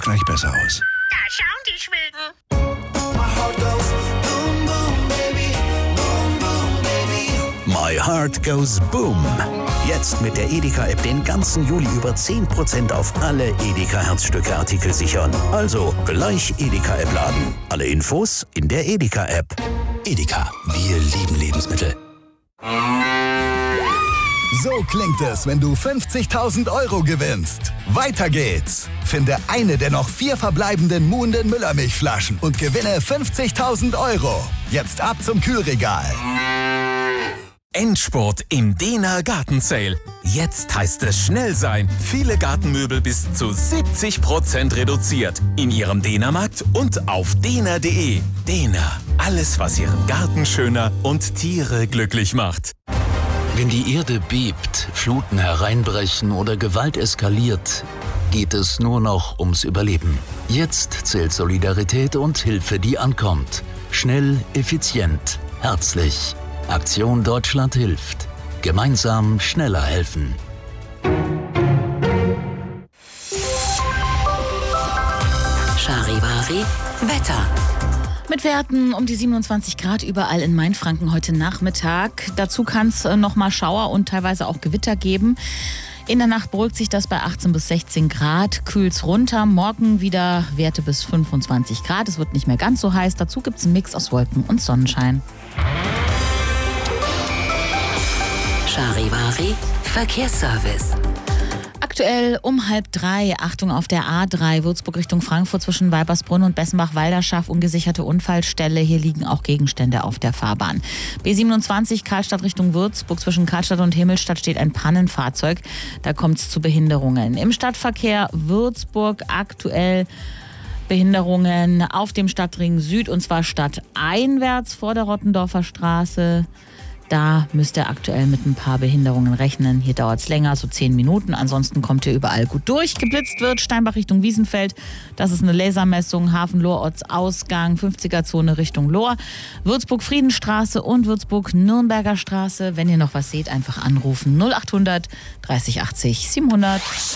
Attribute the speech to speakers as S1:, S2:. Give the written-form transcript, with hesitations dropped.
S1: gleich besser aus.
S2: Da schauen die Schweden.
S1: My Heart Goes Boom. Jetzt mit der Edeka-App den ganzen Juli über 10% auf alle Edeka-Herzstücke-Artikel sichern. Also gleich Edeka-App laden. Alle Infos in der Edeka-App. Edeka, wir lieben Lebensmittel.
S3: So klingt es, wenn du 50.000 € gewinnst. Weiter geht's. Finde eine der noch 4 verbleibenden Muhnden Müllermilchflaschen und gewinne 50.000 €. Jetzt ab zum Kühlregal.
S4: Endspurt im Dehner Gartensale. Jetzt heißt es schnell sein. Viele Gartenmöbel bis zu 70% reduziert. In Ihrem Dehnermarkt und auf dehner.de. Dehner. Alles, was Ihren Garten schöner und Tiere glücklich macht.
S5: Wenn die Erde bebt, Fluten hereinbrechen oder Gewalt eskaliert, geht es nur noch ums Überleben. Jetzt zählt Solidarität und Hilfe, die ankommt. Schnell, effizient, herzlich. Aktion Deutschland hilft. Gemeinsam schneller helfen.
S6: Charivari Wetter. Mit Werten um die 27 Grad überall in Mainfranken heute Nachmittag. Dazu kann es nochmal Schauer und teilweise auch Gewitter geben. In der Nacht beruhigt sich das bei 18 bis 16 Grad, kühlt's runter. Morgen wieder Werte bis 25 Grad. Es wird nicht mehr ganz so heiß. Dazu gibt es einen Mix aus Wolken und Sonnenschein. Charivari Verkehrsservice. Aktuell um 2:30, Achtung auf der A3, Würzburg Richtung Frankfurt zwischen Weibersbrunn und Bessenbach-Walderschaff, ungesicherte Unfallstelle. Hier liegen auch Gegenstände auf der Fahrbahn. B27 Karlstadt Richtung Würzburg, zwischen Karlstadt und Himmelstadt steht ein Pannenfahrzeug. Da kommt es zu Behinderungen. Im Stadtverkehr Würzburg aktuell Behinderungen auf dem Stadtring Süd, und zwar stadteinwärts vor der Rottendorfer Straße. Da müsst ihr aktuell mit ein paar Behinderungen rechnen. Hier dauert es länger, so 10 Minuten. Ansonsten kommt ihr überall gut durch. Geblitzt wird Steinbach Richtung Wiesenfeld. Das ist eine Lasermessung. Hafen-Lohr-Ortsausgang, 50er-Zone Richtung Lohr. Würzburg-Friedenstraße und Würzburg-Nürnberger Straße. Wenn ihr noch was seht, einfach anrufen. 0800 30 80 700.